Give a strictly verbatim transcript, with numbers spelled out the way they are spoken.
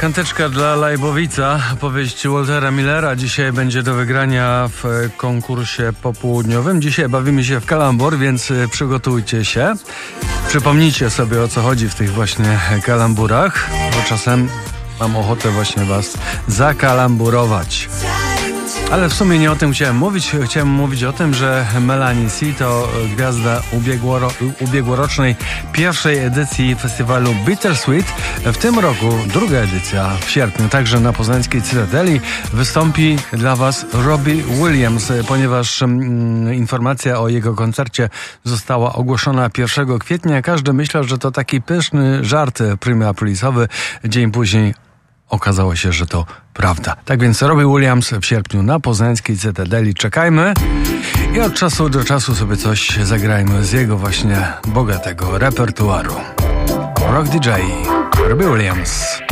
Kanteczka dla Lajbowica, powieść Waltera Millera. Dzisiaj będzie do wygrania w konkursie popołudniowym. Dzisiaj bawimy się w kalambur, więc przygotujcie się. Przypomnijcie sobie, o co chodzi w tych właśnie kalamburach, bo czasem mam ochotę właśnie was zakalamburować. Ale w sumie nie o tym chciałem mówić. Chciałem mówić o tym, że Melanie C to gwiazda ubiegłoro, ubiegłorocznej pierwszej edycji festiwalu Bittersweet. W tym roku druga edycja w sierpniu, także na poznańskiej Cytadeli, wystąpi dla was Robbie Williams, ponieważ mm, informacja o jego koncercie została ogłoszona pierwszego kwietnia. Każdy myślał, że to taki pyszny żart primoaprisowy. Dzień później okazało się, że to prawda. Tak więc Robbie Williams w sierpniu na poznańskiej Cytadeli. Czekajmy i od czasu do czasu sobie coś zagrajmy z jego właśnie bogatego repertuaru. Rock D J Robbie Williams.